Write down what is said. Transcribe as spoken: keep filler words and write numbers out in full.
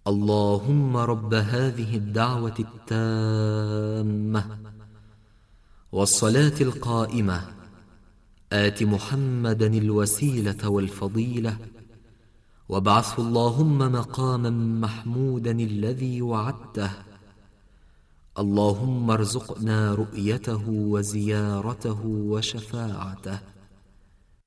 اللهم رب هذه الدعوة التامة والصلاة القائمة آت محمدا الوسيلة والفضيلة وابعثه اللهم مقاما محمودا الذي وعدته. اللهم ارزقنا رؤيته وزيارته وشفاعته.